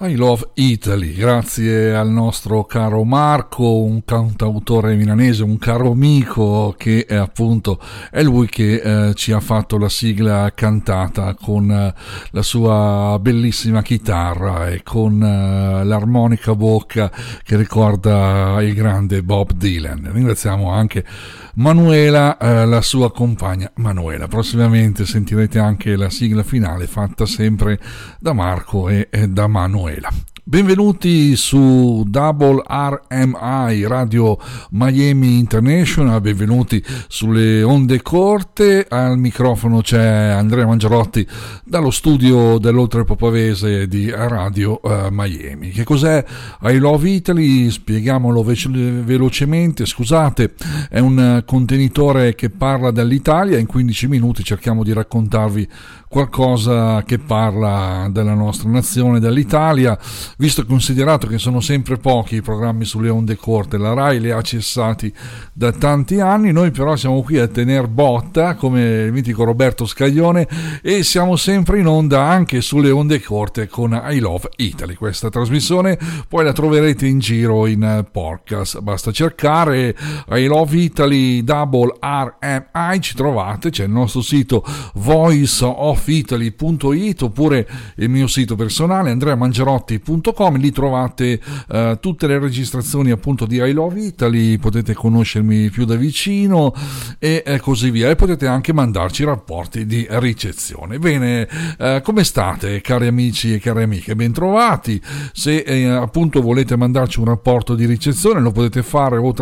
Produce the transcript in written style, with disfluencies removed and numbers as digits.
I Love Italy, grazie al nostro caro Marco, un cantautore milanese, un caro amico che appunto è lui che ci ha fatto la sigla cantata con la sua bellissima chitarra e con l'armonica a bocca che ricorda il grande Bob Dylan. Ringraziamo anche Manuela, la sua compagna Manuela. Prossimamente sentirete anche la sigla finale fatta sempre da Marco e da Manuela. Benvenuti su Double RMI Radio Miami International, benvenuti sulle onde corte. Al microfono c'è Andrea Mangiarotti dallo studio dell'Oltre Popavese di Radio Miami. Che cos'è I Love Italy? Spieghiamolo velocemente. Scusate, è un contenitore che parla dell'Italia. In 15 minuti cerchiamo di raccontarvi qualcosa che parla della nostra nazione, dell'Italia, visto e considerato che sono sempre pochi i programmi sulle onde corte. La RAI li ha cessati da tanti anni, noi però siamo qui a tener botta come il mitico Roberto Scaglione e siamo sempre in onda anche sulle onde corte con I Love Italy. Questa trasmissione poi la troverete in giro in podcast, basta cercare I Love Italy Double RMI, ci trovate, c'è il nostro sito voiceofitaly.it oppure il mio sito personale andreamangiarotti.com. lì trovate tutte le registrazioni appunto di I Love Italy, potete conoscermi più da vicino e così via, e potete anche mandarci rapporti di ricezione. Bene, come state cari amici e cari amiche? Ben trovati. Se appunto volete mandarci un rapporto di ricezione lo potete fare o